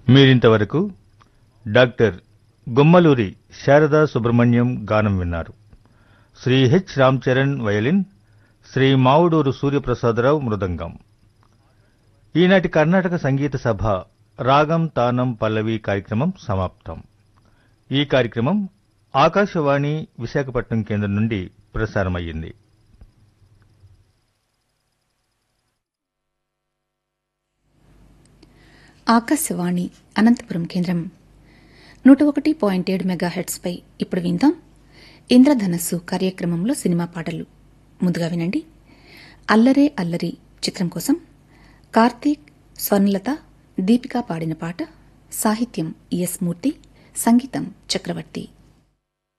మీరింతవరకు డాక్టర్ గుమ్మలూరి శారదా సుబ్రహ్మణ్యం గానం విన్నారు. శ్రీ హెచ్ రామ్ చరణ్ వయలిన్, శ్రీ మావుడూరు సూర్యప్రసాదరావు మృదంగం. ఈనాటి కర్ణాటక సంగీత సభ రాగం తానం పల్లవి కార్యక్రమం సమాప్తం. ఈ కార్యక్రమం ఆకాశవాణి విశాఖపట్నం కేంద్రం నుండి ప్రసారమయ్యింది. ఆకాశవాణి అనంతపురం కేంద్రం 101.7 మెగాహెర్ట్స్పై ఇప్పుడు విందాం ఇంద్రధనస్సు కార్యక్రమంలో సినిమా పాటలు. ముందుగా వినండి అల్లరే అల్లరి చిత్రం కోసం కార్తీక్, స్వర్ణలత, దీపిక పాడిన పాట. సాహిత్యం ఎస్ మూర్తి, సంగీతం చక్రవర్తి.